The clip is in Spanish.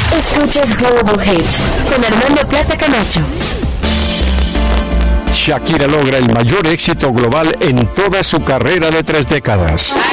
Escuchas Global Hits con Armando Plata Camacho. Shakira logra el mayor éxito global en toda su carrera de 3 décadas.